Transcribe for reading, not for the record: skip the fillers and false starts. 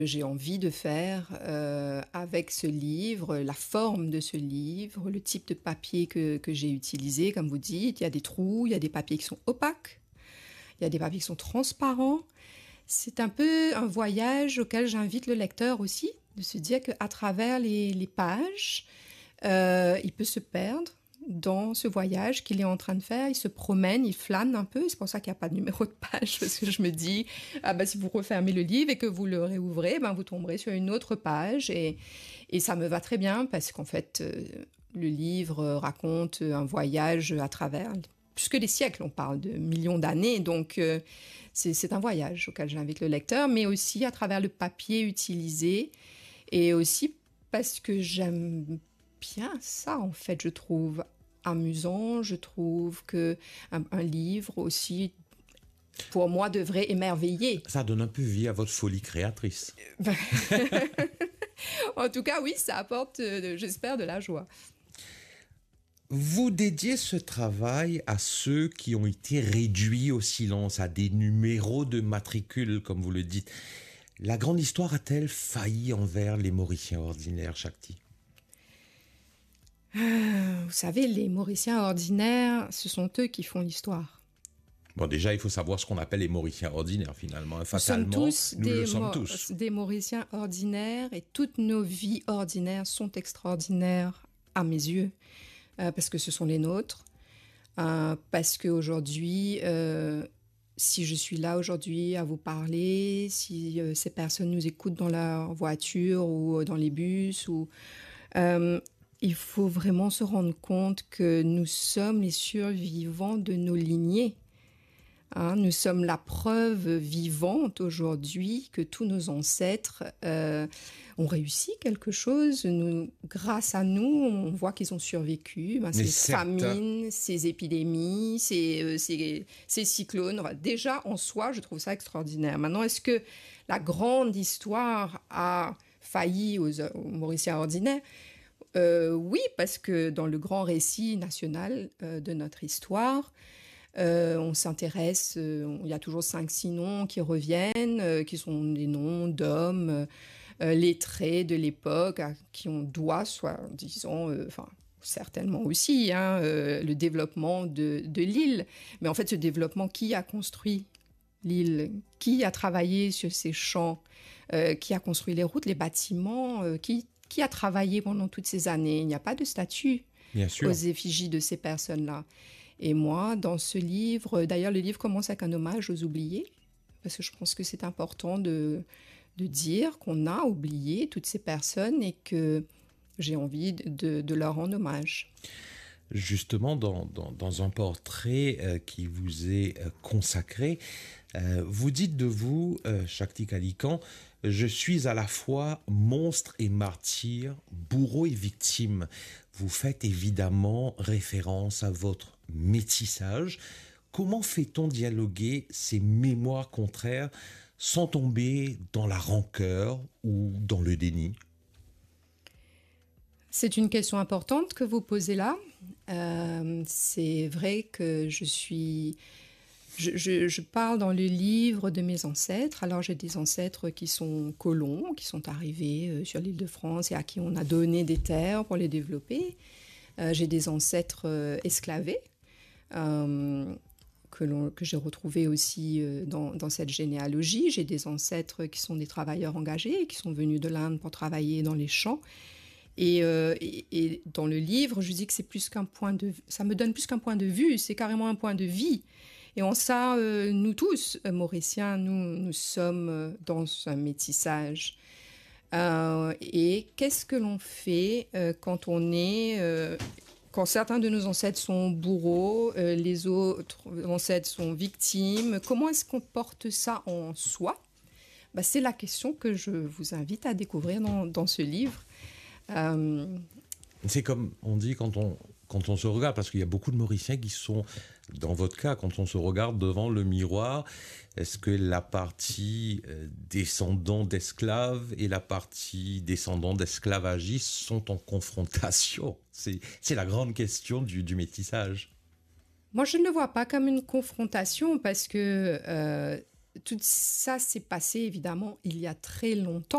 j'ai envie de faire avec ce livre, la forme de ce livre, le type de papier que j'ai utilisé, comme vous dites. Il y a des trous, il y a des papiers qui sont opaques, il y a des papiers qui sont transparents. C'est un peu un voyage auquel j'invite le lecteur aussi, de se dire qu'à travers les pages, il peut se perdre dans ce voyage qu'il est en train de faire. Il se promène, il flâne un peu. C'est pour ça qu'il n'y a pas de numéro de page, parce que je me dis, si vous refermez le livre et que vous le réouvrez, vous tomberez sur une autre page. Et ça me va très bien, parce qu'en fait, le livre raconte un voyage à travers plus que des siècles. On parle de millions d'années, donc c'est un voyage auquel j'invite le lecteur, mais aussi à travers le papier utilisé, et aussi parce que j'aime bien ça, en fait. Je trouve amusant, je trouve que un livre aussi, pour moi, devrait émerveiller. Ça donne un peu vie à votre folie créatrice. En tout cas, oui, ça apporte, j'espère, de la joie. Vous dédiez ce travail à ceux qui ont été réduits au silence, à des numéros de matricule, comme vous le dites. La grande histoire a-t-elle failli envers les Mauriciens ordinaires, Shakti? Vous savez, les Mauriciens ordinaires, ce sont eux qui font l'histoire. Bon, déjà, il faut savoir ce qu'on appelle les Mauriciens ordinaires, finalement. Fatalement, nous le sommes tous. Des Mauriciens ordinaires, et toutes nos vies ordinaires sont extraordinaires à mes yeux, parce que ce sont les nôtres, parce qu'aujourd'hui, si je suis là aujourd'hui à vous parler, si ces personnes nous écoutent dans leur voiture ou dans les bus, il faut vraiment se rendre compte que nous sommes les survivants de nos lignées. Nous sommes la preuve vivante aujourd'hui que tous nos ancêtres ont réussi quelque chose. Grâce à nous, on voit qu'ils ont survécu. Ces famines, ces épidémies, ces cyclones. Déjà, en soi, je trouve ça extraordinaire. Maintenant, est-ce que la grande histoire a failli aux Mauriciens ordinaires ? Oui, parce que dans le grand récit national de notre histoire, on s'intéresse, il y a toujours 5-6 noms qui reviennent, qui sont des noms d'hommes lettrés de l'époque, à qui on doit, disons, certainement aussi, le développement de l'île. Mais en fait, ce développement, qui a construit l'île? Qui a travaillé sur ces champs? Qui a construit les routes, les bâtiments? Qui a travaillé pendant toutes ces années? Il n'y a pas de statue aux effigies de ces personnes-là. Et moi, dans ce livre, d'ailleurs, le livre commence avec un hommage aux oubliés, parce que je pense que c'est important de dire qu'on a oublié toutes ces personnes et que j'ai envie de leur rendre hommage. Justement, dans un portrait qui vous est consacré, vous dites de vous, Shakti Kalikan, « Je suis à la fois monstre et martyr, bourreau et victime ». Vous faites évidemment référence à votre métissage. Comment fait-on dialoguer ces mémoires contraires sans tomber dans la rancœur ou dans le déni? C'est une question importante que vous posez là. C'est vrai que je parle dans le livre de mes ancêtres. Alors j'ai des ancêtres qui sont colons, qui sont arrivés sur l'île de France et à qui on a donné des terres pour les développer. J'ai des ancêtres esclavés que j'ai retrouvés aussi dans cette généalogie. J'ai des ancêtres qui sont des travailleurs engagés, qui sont venus de l'Inde pour travailler dans les champs. Et dans le livre, je dis que c'est plus qu'un point de vue, ça me donne plus qu'un point de vue, c'est carrément un point de vie. Et en ça, nous tous, Mauriciens, nous sommes dans un métissage. Et qu'est-ce que l'on fait quand quand certains de nos ancêtres sont bourreaux, les autres ancêtres sont victimes? Comment est-ce qu'on porte ça en soi? C'est la question que je vous invite à découvrir dans ce livre. C'est comme on dit quand on se regarde, parce qu'il y a beaucoup de Mauriciens qui sont, dans votre cas, quand on se regarde devant le miroir, est-ce que la partie descendant d'esclaves et la partie descendant d'esclavagistes sont en confrontation? C'est la grande question du métissage. Moi, je ne le vois pas comme une confrontation, parce que tout ça s'est passé, évidemment, il y a très longtemps.